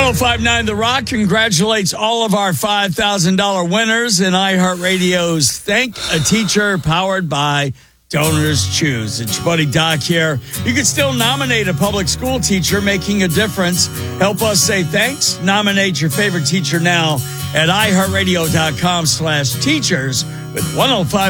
1059 The Rock congratulates all of our $5,000 winners in iHeartRadio's Thank a Teacher, powered by Donors Choose. It's your buddy Doc here. You can still nominate a public school teacher making a difference. Help us say thanks. Nominate your favorite teacher now at iHeartRadio.com/teachers with 105.